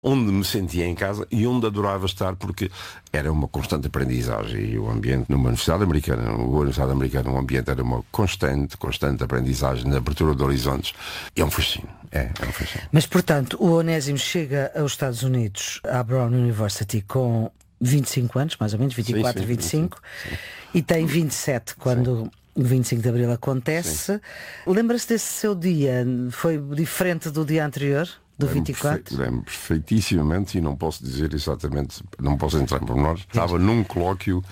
onde me sentia em casa e onde adorava estar, porque era uma constante aprendizagem, e o ambiente numa universidade americana, o ambiente era uma constante aprendizagem, na abertura de horizontes. É um fascínio. É um fascínio. Mas, portanto, o Onésimo chega aos Estados Unidos, à Brown University, com 25 anos, mais ou menos, 24, sim, 25, sim. E tem 27 quando o 25 de Abril acontece. Lembra-se desse seu dia? Foi diferente do dia anterior? Do 24? Lembro perfeitíssimamente, e não posso dizer exatamente, não posso entrar em pormenores. Estava num colóquio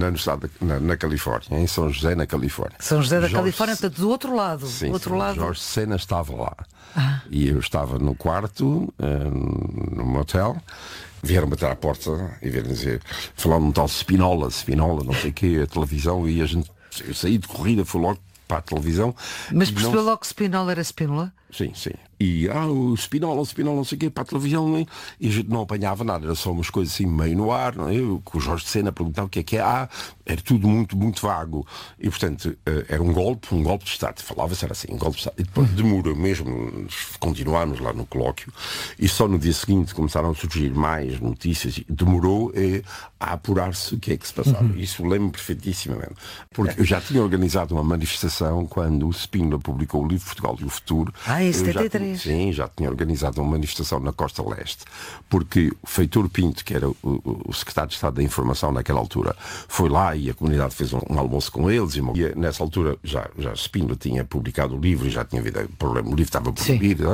na Califórnia, em São José, na Califórnia. São José da Califórnia, portanto, do outro lado. Sim, lado. Jorge Sena estava lá. E eu estava no quarto, no motel. Vieram bater à porta e vieram dizer, falaram um tal Spinola, não sei o quê, a televisão, e eu saí de corrida, fui logo para a televisão. Mas percebeu logo que Spinola era Spínola? Sim. E o Spinola, não sei o quê, para a televisão, e a gente não apanhava nada, era só umas coisas assim meio no ar, não é? Com o Jorge Sena perguntava o que é, era tudo muito, muito vago. E portanto, era um golpe de Estado. Falava-se era assim, um golpe de Estado. E depois demorou mesmo, continuámos lá no colóquio, e só no dia seguinte começaram a surgir mais notícias, e demorou a apurar-se o que é que se passava. Isso lembro perfeitíssimamente. Porque eu já tinha organizado uma manifestação quando o Spínola publicou o livro Portugal e o Futuro. Em 73. Já tinha organizado uma manifestação na Costa Leste, porque o Feitor Pinto, que era o secretário de Estado da Informação naquela altura, foi lá e a comunidade fez um almoço com eles, e nessa altura já Spínola tinha publicado o livro e já tinha havido problema, o livro estava proibido,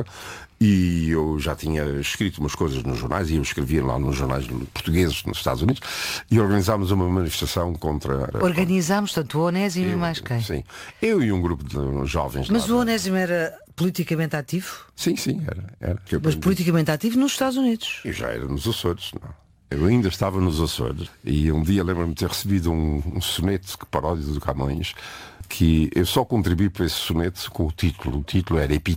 e eu já tinha escrito umas coisas nos jornais, e eu escrevia lá nos jornais portugueses nos Estados Unidos, e organizámos uma manifestação contra... Organizámos, tanto o Onésimo e mais quem? Sim, eu e um grupo de jovens. Mas o Onésimo era politicamente ativo? Sim, era. Mas politicamente ativo nos Estados Unidos? Eu já era nos Açores, não. Eu ainda estava nos Açores, e um dia lembro-me de ter recebido um soneto, que paródia do Camões, que eu só contribuí para esse soneto com o título. O título era